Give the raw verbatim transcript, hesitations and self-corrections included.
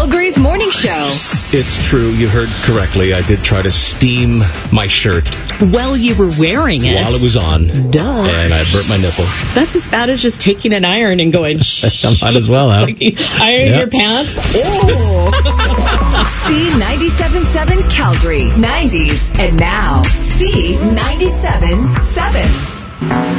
Calgary's morning show. It's true. You heard correctly. I did try to steam my shirt. Well, you were wearing it. While it was on. Duh. And I burnt my nipple. That's as bad as just taking an iron and going, shh. Might as well, huh? Like, iron Yep. your pants? Oh. C ninety-seven point seven Calgary. nineties and now. C ninety-seven point seven.